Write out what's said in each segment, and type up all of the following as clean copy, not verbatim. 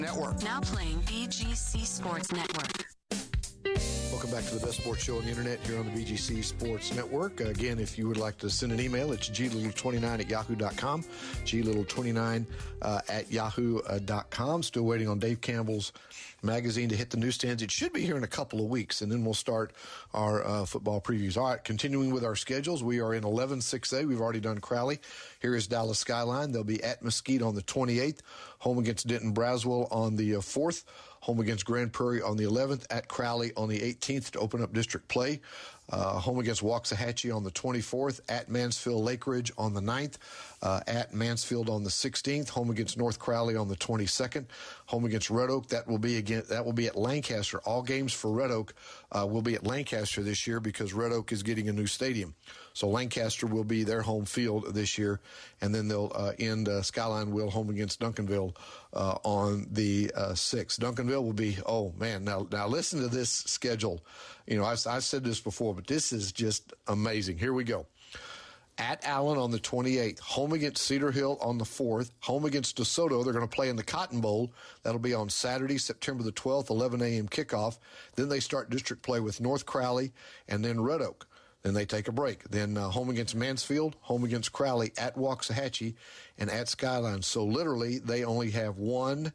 Network. Now playing BGC Sports Network. Welcome back to the best sports show on the internet here on the BGC Sports Network. Again, if you would like to send an email, it's glittle29@yahoo.com, glittle29 at yahoo.com. Still waiting on Dave Campbell's magazine to hit the newsstands. It should be here in a couple of weeks, and then we'll start our football previews. All right, continuing with our schedules, we are in 11-6A. We've already done Crowley. Here is Dallas Skyline. They'll be at Mesquite on the 28th, home against Denton Braswell on the 4th, home against Grand Prairie on the 11th, at Crowley on the 18th to open up district play, home against Waxahachie on the 24th, at Mansfield Lake Ridge on the 9th, at Mansfield on the 16th, home against North Crowley on the 22nd, home against Red Oak. That will be at Lancaster. All games for Red Oak will be at Lancaster this year because Red Oak is getting a new stadium. So Lancaster will be their home field this year, and then they'll end Skyline will home against Duncanville on the 6th. Duncanville will be, now listen to this schedule. You know, I've said this before, but this is just amazing. Here we go. At Allen on the 28th, home against Cedar Hill on the 4th, home against DeSoto. They're going to play in the Cotton Bowl. That'll be on Saturday, September the 12th, 11 a.m. kickoff. Then they start district play with North Crowley and then Red Oak. Then they take a break. Then home against Mansfield, home against Crowley, at Waxahachie, and at Skyline. So literally they only have 1,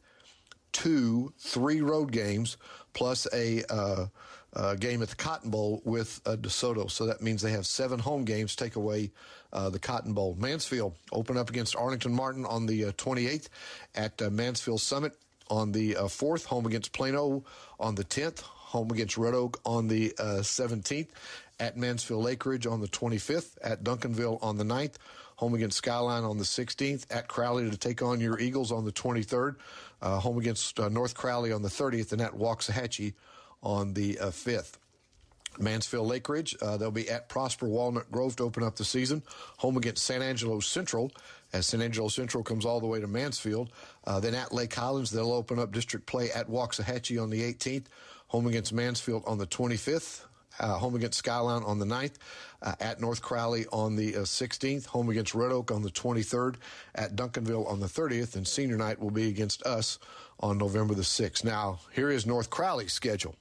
2, 3 road games plus a game at the Cotton Bowl with DeSoto. So that means they have 7 home games, take away the Cotton Bowl. Mansfield open up against Arlington Martin on the 28th, at Mansfield Summit on the 4th, home against Plano on the 10th, home against Red Oak on the 17th, at Mansfield Lake Ridge on the 25th, at Duncanville on the 9th, home against Skyline on the 16th, at Crowley to take on your Eagles on the 23rd, home against North Crowley on the 30th, and at Waxahachie on the 5th. Mansfield Lake Ridge, they'll be at Prosper Walnut Grove to open up the season, home against San Angelo Central, as San Angelo Central comes all the way to Mansfield. Then at Lake Highlands, they'll open up district play at Waxahachie on the 18th, home against Mansfield on the 25th, home against Skyline on the 9th, at North Crowley on the 16th, home against Red Oak on the 23rd, at Duncanville on the 30th, and senior night will be against us on November the 6th. Now, here is North Crowley's schedule.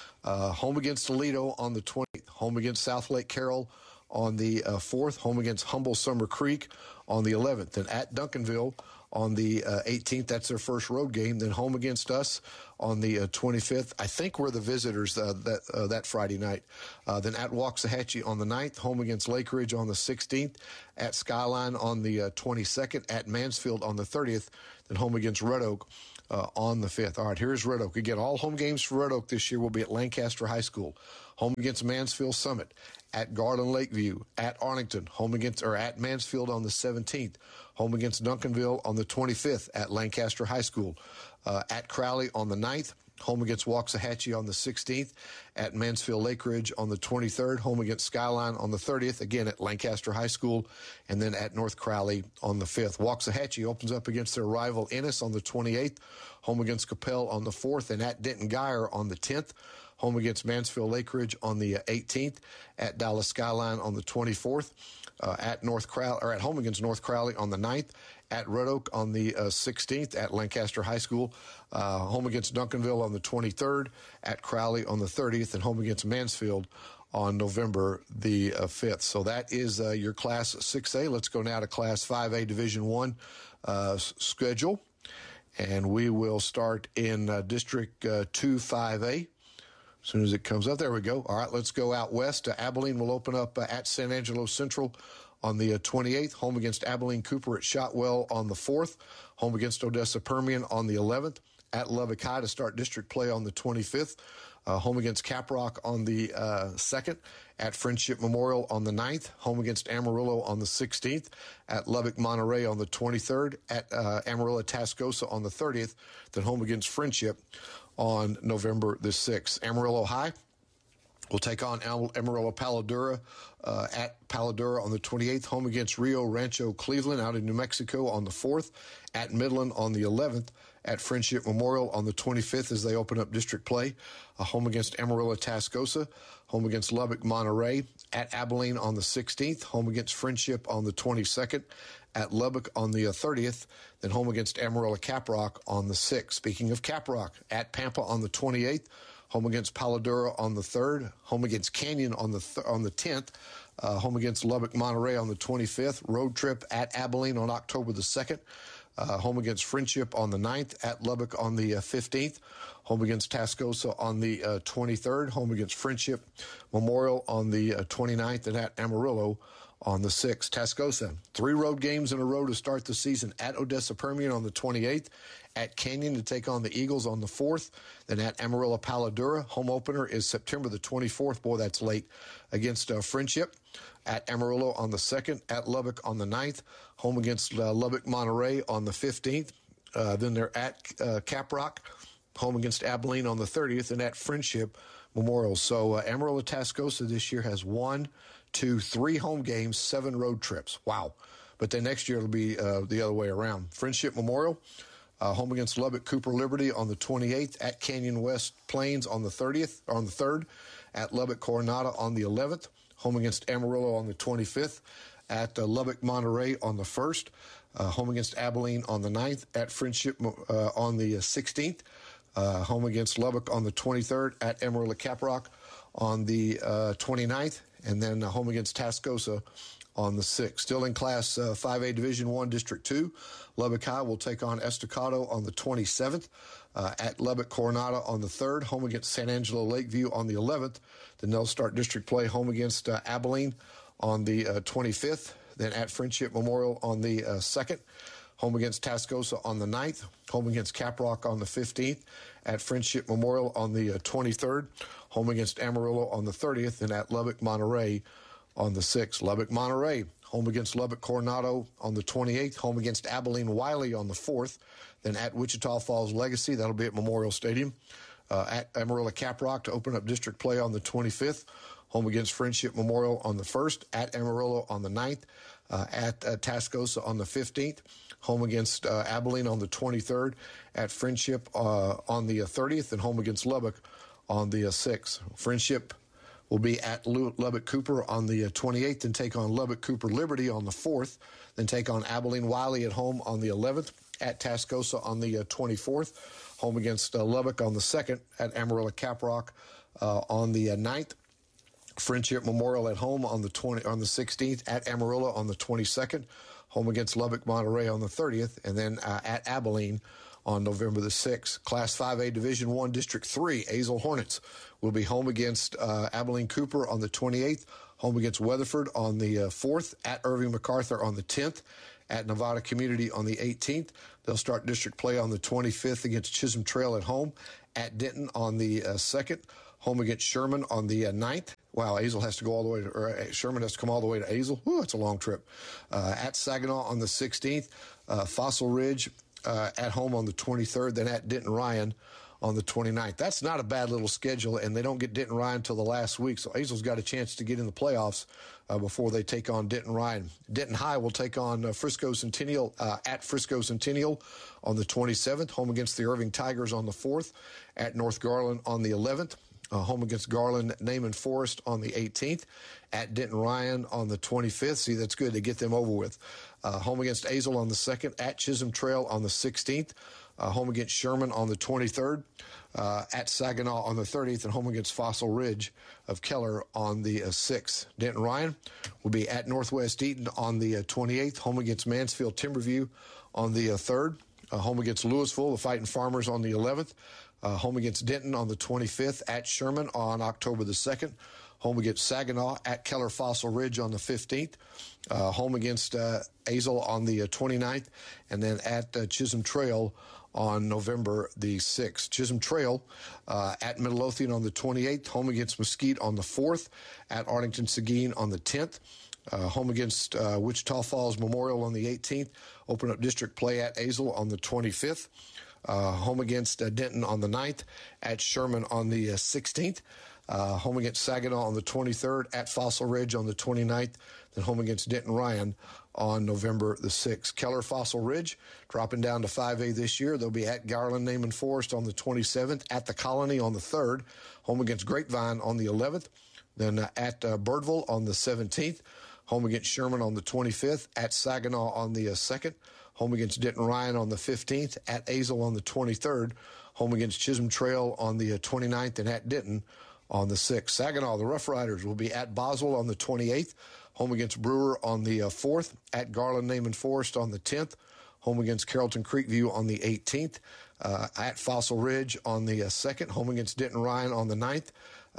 Home against Toledo on the 20th, home against South Lake Carroll on the 4th, home against Humble Summer Creek on the 11th, and at Duncanville on the 18th. That's their first road game. Then home against us on the 25th. I think we're the visitors that Friday night. Then at Waxahachie on the 9th, home against Lake Ridge on the 16th, at Skyline on the 22nd, at Mansfield on the 30th, then home against Red Oak on the 5th. All right, here's Red Oak. Again, all home games for Red Oak this year will be at Lancaster High School. Home against Mansfield Summit, at Garland Lakeview, at Arlington, at Mansfield on the 17th, home against Duncanville on the 25th, at Lancaster High School, at Crowley on the 9th, home against Waxahachie on the 16th, at Mansfield Lake Ridge on the 23rd, home against Skyline on the 30th, again at Lancaster High School, and then at North Crowley on the 5th. Waxahachie opens up against their rival Ennis on the 28th, home against Capel on the 4th, and at Denton Guyer on the 10th, home against Mansfield Lake Ridge on the 18th, at Dallas Skyline on the 24th, at home against North Crowley on the 9th, at Red Oak on the 16th, at Lancaster High School, home against Duncanville on the 23rd, at Crowley on the 30th, and home against Mansfield on November the 5th. So that is your Class 6A. Let's go now to Class 5A Division I schedule, and we will start in District 2-5A. As soon as it comes up, there we go. All right, let's go out west. Abilene will open up at San Angelo Central on the 28th, home against Abilene Cooper at Shotwell on the 4th, home against Odessa Permian on the 11th, at Lubbock High to start district play on the 25th, home against Caprock on the 2nd, at Friendship Memorial on the 9th, home against Amarillo on the 16th, at Lubbock Monterey on the 23rd, at Amarillo Tascosa on the 30th, then home against Friendship on November the 6th. Amarillo High will take on Amarillo Paladura at Paladura on the 28th, home against Rio Rancho Cleveland out in New Mexico on the 4th, at Midland on the 11th, at Friendship Memorial on the 25th as they open up district play, home against Amarillo Tascosa, home against Lubbock Monterey, at Abilene on the 16th, home against Friendship on the 22nd, at Lubbock on the 30th, then home against Amarillo Caprock on the 6th. Speaking of Caprock, at Pampa on the 28th, home against Paladura on the 3rd, home against Canyon on the 10th, home against Lubbock Monterey on the 25th, road trip at Abilene on October the 2nd, home against Friendship on the 9th, at Lubbock on the 15th, home against Tascosa on the 23rd, home against Friendship Memorial on the 29th, and at Amarillo on the 6th. Tascosa, 3 road games in a row to start the season: at Odessa Permian on the 28th, at Canyon to take on the Eagles on the 4th, then at Amarillo Paladura. Home opener is September the 24th. Boy, that's late. Against Friendship. At Amarillo on the 2nd, at Lubbock on the 9th, home against Lubbock Monterey on the 15th. Then they're at Caprock, home against Abilene on the 30th, and at Friendship Memorial. So Amarillo Tascosa this year has 1, 2, 3 home games, 7 road trips. Wow. But then next year it'll be the other way around. Friendship Memorial, home against Lubbock Cooper Liberty on the 28th, at Canyon West Plains on the 30th, or on the 3rd, at Lubbock Coronado on the 11th, home against Amarillo on the 25th, at Lubbock Monterey on the 1st, home against Abilene on the 9th, at Friendship on the 16th, home against Lubbock on the 23rd, at Amarillo Caprock on the 29th, and then home against Tascosa on the 6th. Still in Class 5A Division I, District 2, Lubbock High will take on Estacado on the 27th, at Lubbock Coronado on the 3rd, home against San Angelo Lakeview on the 11th. Then they'll start district play home against Abilene on the 25th, then at Friendship Memorial on the 2nd, home against Tascosa on the 9th, home against Caprock on the 15th, at Friendship Memorial on the 23rd, home against Amarillo on the 30th, and at Lubbock Monterey on the 6th. Lubbock Monterey, home against Lubbock Coronado on the 28th, home against Abilene Wiley on the 4th, then at Wichita Falls Legacy, that'll be at Memorial Stadium, at Amarillo Caprock to open up district play on the 25th, home against Friendship Memorial on the 1st, at Amarillo on the 9th, at Tascosa on the 15th, home against Abilene on the 23rd, at Friendship on the 30th, and home against Lubbock on the 6th. Friendship will be at Lubbock Cooper on the 28th and take on Lubbock Cooper Liberty on the 4th, then take on Abilene Wiley at home on the 11th, at Tascosa on the 24th, home against Lubbock on the 2nd, at Amarillo Caprock on the 9th, Friendship Memorial at home on the 16th, at Amarillo on the 22nd, home against Lubbock Monterey on the 30th, and then at Abilene on November the 6th. Class 5A Division I, District 3, Azle Hornets will be home against Abilene Cooper on the 28th, home against Weatherford on the 4th, at Irving MacArthur on the 10th, at Nevada Community on the 18th. They'll start district play on the 25th against Chisholm Trail at home, at Denton on the 2nd, home against Sherman on the 9th. Wow, Azle has to go all the way to, or Sherman has to come all the way to Azle. Whew, it's a long trip. At Saginaw on the 16th, Fossil Ridge at home on the 23rd, then at Denton Ryan on the 29th. That's not a bad little schedule, and they don't get Denton Ryan until the last week, so Azle's got a chance to get in the playoffs before they take on Denton Ryan. Denton High will take on Frisco Centennial at Frisco Centennial on the 27th, home against the Irving Tigers on the 4th, at North Garland on the 11th, home against Garland Naaman Forest on the 18th, at Denton Ryan on the 25th. See, that's good to get them over with. Home against Azle on the 2nd, at Chisholm Trail on the 16th, home against Sherman on the 23rd, at Saginaw on the 30th, and home against Fossil Ridge of Keller on the 6th. Denton Ryan will be at Northwest Eaton on the 28th, home against Mansfield Timberview on the 3rd, home against Louisville, the Fighting Farmers on the 11th, home against Denton on the 25th, at Sherman on October the 2nd, home against Saginaw, at Keller Fossil Ridge on the 15th, home against Azle on the 29th, and then at Chisholm Trail on November the 6th. Chisholm Trail at Midlothian on the 28th, home against Mesquite on the 4th, at Arlington Seguin on the 10th, home against Wichita Falls Memorial on the 18th, open up district play at Azle on the 25th, home against Denton on the 9th, at Sherman on the 16th, home against Saginaw on the 23rd, at Fossil Ridge on the 29th, then home against Denton Ryan on November the 6th. Keller Fossil Ridge dropping down to 5A this year. They'll be at Garland Naaman Forest on the 27th, at the Colony on the 3rd, home against Grapevine on the 11th, then at Birdville on the 17th, home against Sherman on the 25th, at Saginaw on the 2nd, home against Denton Ryan on the 15th, at Azle on the 23rd, home against Chisholm Trail on the 29th, and at Denton on the 6th. Saginaw, the Rough Riders, will be at Boswell on the 28th, home against Brewer on the 4th, at Garland Naaman Forest on the 10th, home against Carrollton Creekview on the 18th, at Fossil Ridge on the 2nd, home against Denton Ryan on the 9th,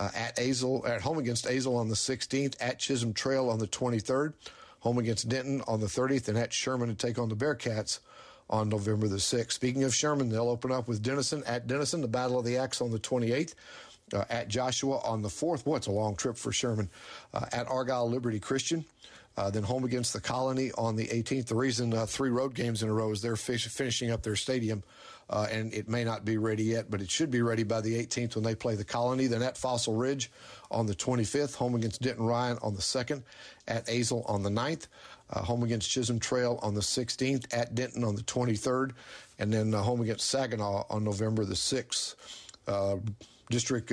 at home against Azle on the 16th, at Chisholm Trail on the 23rd, home against Denton on the 30th, and at Sherman to take on the Bearcats on November the 6th. Speaking of Sherman, they'll open up with Denison at Denison, the Battle of the Axe on the 28th, at Joshua on the 4th. Boy, it's a long trip for Sherman. At Argyle Liberty Christian. Then home against the Colony on the 18th. The reason 3 road games in a row is they're finishing up their stadium, and it may not be ready yet, but it should be ready by the 18th when they play the Colony. Then at Fossil Ridge on the 25th, home against Denton Ryan on the 2nd, at Azle on the 9th, home against Chisholm Trail on the 16th, at Denton on the 23rd, and then home against Saginaw on November the 6th. District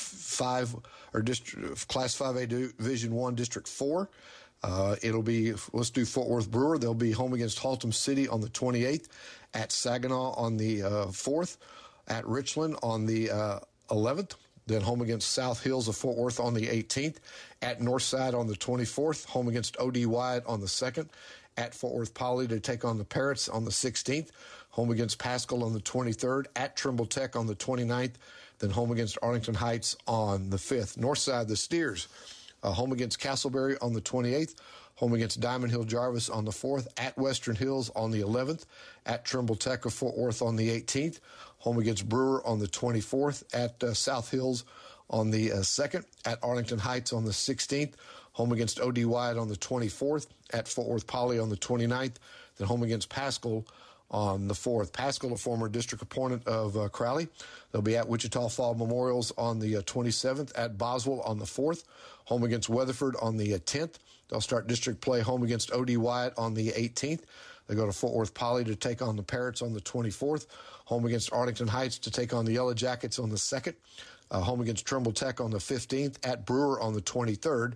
5 or Class 5A Division 1 District 4. It'll be, let's do Fort Worth Brewer. They'll be home against Haltom City on the 28th, at Saginaw on the 4th, at Richland on the 11th, then home against South Hills of Fort Worth on the 18th, at Northside on the 24th, home against O.D. Wyatt on the 2nd, at Fort Worth Poly to take on the Parrots on the 16th, home against Pascal on the 23rd, at Trimble Tech on the 29th, then home against Arlington Heights on the 5th. Northside, the Steers, home against Castleberry on the 28th, home against Diamond Hill Jarvis on the 4th, at Western Hills on the 11th, at Trimble Tech of Fort Worth on the 18th, home against Brewer on the 24th, at South Hills on the 2nd, at Arlington Heights on the 16th, home against O.D. Wyatt on the 24th, at Fort Worth Poly on the 29th, then home against Pascal on the 4th. Pascal, a former district opponent of Crowley. They'll be at Wichita Fall Memorials on the 27th, at Boswell on the 4th, home against Weatherford on the 10th. They'll start district play home against O.D. Wyatt on the 18th. They go to Fort Worth Poly to take on the Parrots on the 24th, home against Arlington Heights to take on the Yellow Jackets on the 2nd, home against Trimble Tech on the 15th, at Brewer on the 23rd,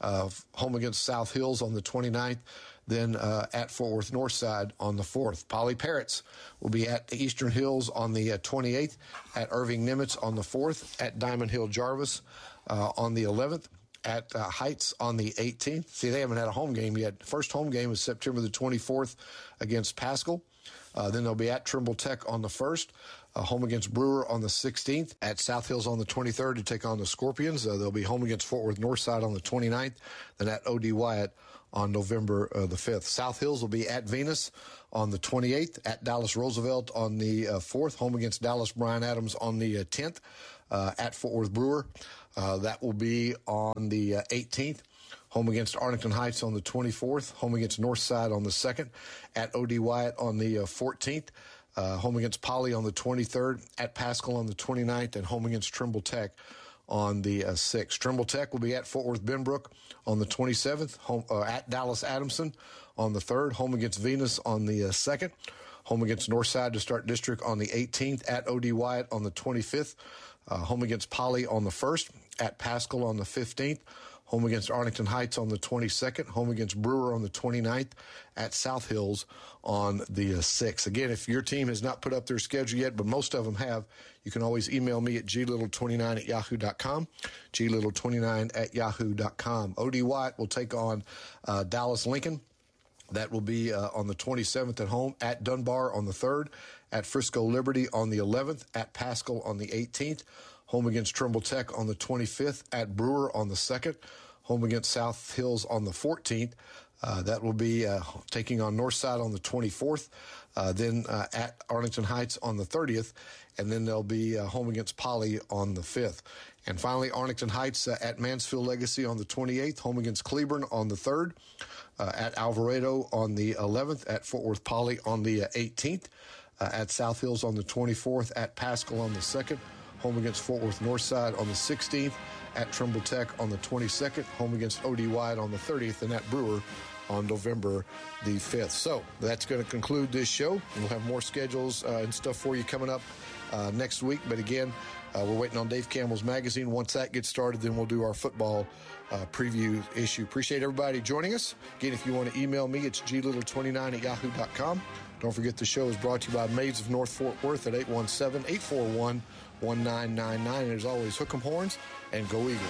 home against South Hills on the 29th, then at Fort Worth Northside on the 4th. Poly Parrots will be at Eastern Hills on the 28th, at Irving Nimitz on the 4th, at Diamond Hill Jarvis on the 11th, at Heights on the 18th. See, they haven't had a home game yet. First home game is September the 24th against Pascal. Then they'll be at Trimble Tech on the 1st, home against Brewer on the 16th, at South Hills on the 23rd to take on the Scorpions. They'll be home against Fort Worth Northside on the 29th, then at O.D. Wyatt on November the 5th. South Hills will be at Venus on the 28th, at Dallas Roosevelt on the 4th, home against Dallas Bryan Adams on the 10th, at Fort Worth Brewer. That will be on the 18th. Home against Arlington Heights on the 24th, home against Northside on the 2nd, at O.D. Wyatt on the 14th, home against Poly on the 23rd, at Pascal on the 29th, and home against Trimble Tech on the 6th. Trimble Tech will be at Fort Worth Benbrook on the 27th, at Dallas Adamson on the 3rd, home against Venus on the 2nd, home against Northside to start district on the 18th, at O.D. Wyatt on the 25th, home against Poly on the 1st, at Pascal on the 15th, home against Arlington Heights on the 22nd, home against Brewer on the 29th, at South Hills on the 6th. Again, if your team has not put up their schedule yet, but most of them have, you can always email me at glittle29@yahoo.com, glittle29@yahoo.com. O.D. Wyatt will take on Dallas Lincoln. That will be on the 27th at home, at Dunbar on the 3rd, at Frisco Liberty on the 11th, at Pascal on the 18th, home against Trimble Tech on the 25th, at Brewer on the 2nd, home against South Hills on the 14th. That will be taking on Northside on the 24th, then at Arlington Heights on the 30th, and then they'll be home against Poly on the 5th. And finally, Arlington Heights at Mansfield Legacy on the 28th, home against Cleburne on the 3rd, at Alvarado on the 11th, at Fort Worth Poly on the 18th, at South Hills on the 24th, at Pascal on the 2nd, home against Fort Worth Northside on the 16th, at Trimble Tech on the 22nd, home against O.D. White on the 30th, and at Brewer on November the 5th. So that's going to conclude this show. We'll have more schedules and stuff for you coming up next week. But again, we're waiting on Dave Campbell's magazine. Once that gets started, then we'll do our football preview issue. Appreciate everybody joining us. Again, if you want to email me, it's glittle29@yahoo.com. Don't forget the show is brought to you by Maids of North Fort Worth at 817-841-1999. And as always, hook 'em horns and go Eagles.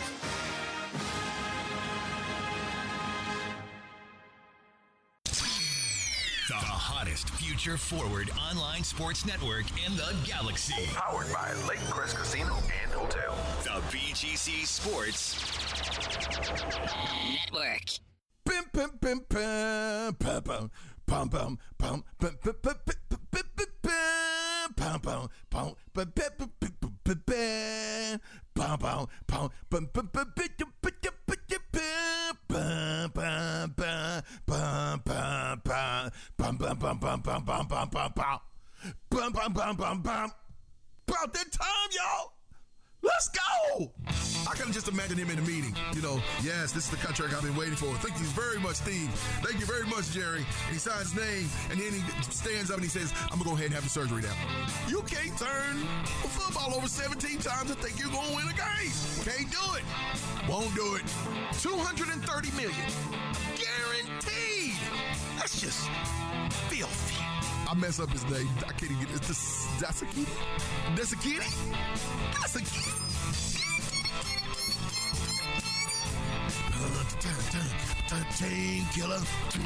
The hottest future forward online sports network in the galaxy. Powered by Lake Crest Casino and Hotel. The BGC Sports Network. Pim pim pim pim pum pum pum pum pum pum pum pum pum pum about that time, y'all. Let's go! I can just imagine him in a meeting. You know, yes, this is the contract I've been waiting for. Thank you very much, Steve. Thank you very much, Jerry. And he signs his name, and then he stands up and he says, I'm going to go ahead and have the surgery now. You can't turn the football over 17 times and think you're going to win a game. Can't do it. Won't do it. $230 million. Guaranteed. That's just filthy. I mess up his name. I can't even get it. Dasakiti? Dasakiti? Dasakiti? Chain killer.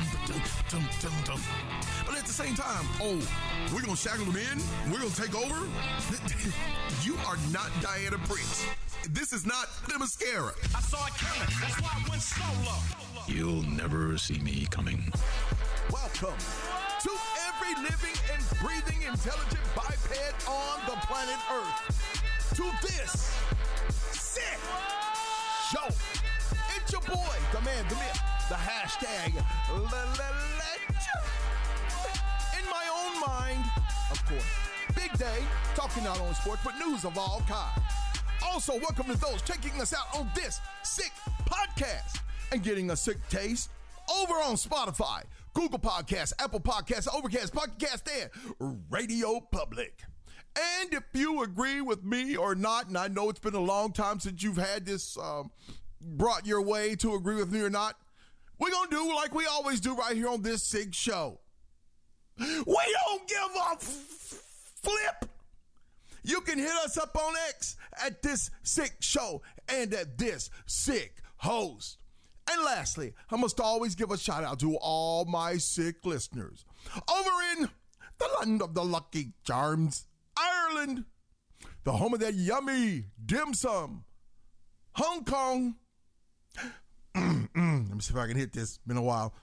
But at the same time, we're going to shackle him in? We're going to take over? You are not Diana Prince. This is not the mascara. I saw it coming. That's why I went solo. You'll never see me coming. Welcome to every living and breathing intelligent biped on the planet Earth. To this sick show. It's your boy, the man, the myth, the hashtag legend. In my own mind, of course. Big day, talking not only sports, but news of all kinds. Also, welcome to those checking us out on this sick podcast and getting a sick taste over on Spotify, Google Podcasts, Apple Podcasts, Overcast, Podcast, and Radio Public. And if you agree with me or not, and I know it's been a long time since you've had this brought your way to agree with me or not, we're going to do like we always do right here on this sick show. We don't give a flip. You can hit us up on X at This Sick Show and at This Sick Host. And lastly, I must always give a shout out to all my sick listeners over in the land of the Lucky Charms, Ireland, the home of that yummy dim sum, Hong Kong. Let me see if I can hit this. Been a while.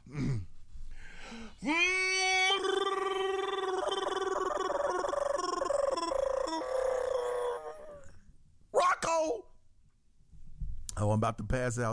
Rocco. Oh, I'm about to pass out.